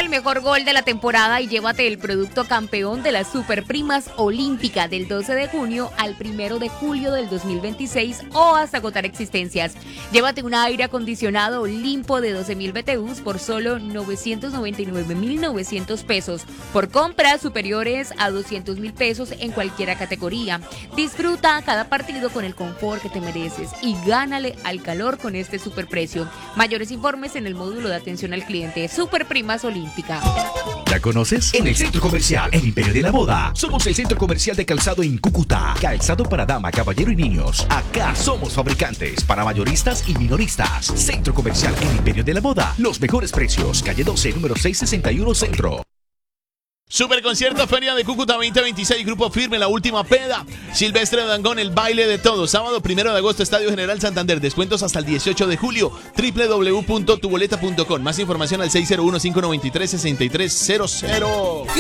el mejor gol de la temporada y llévate el producto campeón de las Superprimas Olímpica del 12 de junio al 1 de julio del 2026 o hasta agotar existencias. Llévate un aire acondicionado Olimpo de 12.000 BTUs por solo 999.900 pesos por compras superiores a 200.000 pesos en cualquier categoría. Disfruta cada partido con el confort que te mereces y gánale al calor con este superprecio. Mayores informes en el módulo de atención al cliente Superprimas Olímpica. ¿La conoces? En el Centro Comercial El Imperio de la Moda. Somos el centro comercial de calzado en Cúcuta. Calzado para dama, caballero y niños. Acá somos fabricantes para mayoristas y minoristas. Centro Comercial El Imperio de la Moda. Los mejores precios. Calle 12, número 661 Centro. Superconcierto Feria de Cúcuta 2026, Grupo Firme, La Última Peda, Silvestre Dangond, El Baile de Todos, sábado 1 de agosto, Estadio General Santander, descuentos hasta el 18 de julio, www.tuboleta.com, más información al 601-593-6300.